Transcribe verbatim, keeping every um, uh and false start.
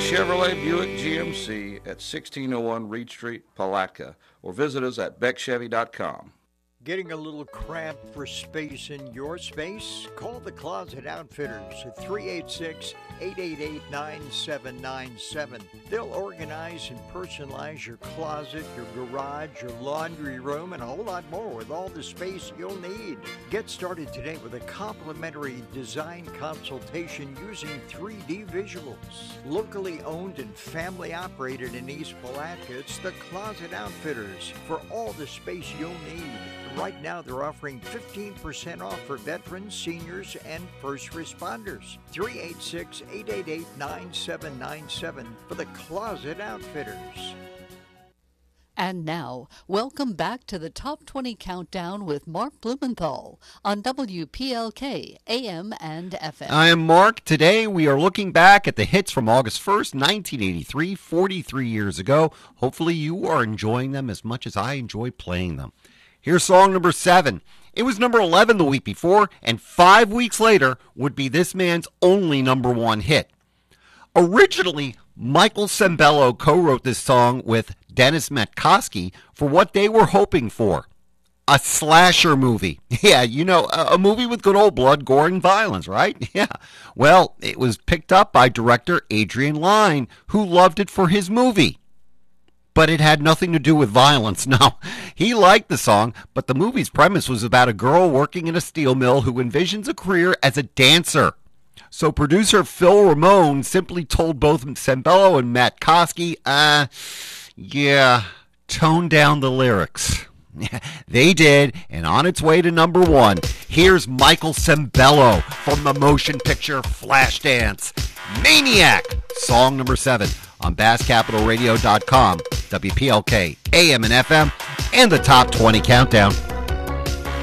Chevrolet Buick G M C at sixteen oh one Reed Street, Palatka, or visit us at beck chevy dot com. Getting a little cramped for space in your space? Call the Closet Outfitters at three eight six, eight eight eight, nine seven nine seven. They'll organize and personalize your closet, your garage, your laundry room, and a whole lot more with all the space you'll need. Get started today with a complimentary design consultation using three D visuals. Locally owned and family operated in East Palatka, it's the Closet Outfitters for all the space you'll need. Right now, they're offering fifteen percent off for veterans, seniors, and first responders. three eight six, eight eight eight, nine seven nine seven for the Closet Outfitters. And now, welcome back to the Top twenty Countdown with Mark Blumenthal on W P L K, A M and F M. I am Mark. Today we are looking back at the hits from August first, nineteen eighty-three, forty-three years ago. Hopefully you are enjoying them as much as I enjoy playing them. Here's song number seven. It was number eleven the week before, and five weeks later would be this man's only number one hit. Originally, Michael Sembello co-wrote this song with Dennis Metkoski for what they were hoping for. A slasher movie. Yeah, you know, a movie with good old blood, gore, and violence, right? Yeah. Well, it was picked up by director Adrian Lyne, who loved it for his movie. But it had nothing to do with violence. No, he liked the song, but the movie's premise was about a girl working in a steel mill who envisions a career as a dancer. So producer Phil Ramone simply told both Sembello and Metkoski, uh, yeah, tone down the lyrics. They did, and on its way to number one, here's Michael Sembello from the motion picture Flashdance. Maniac, song number seven on bass capital radio dot com, W P L K, A M and F M, and the Top twenty Countdown.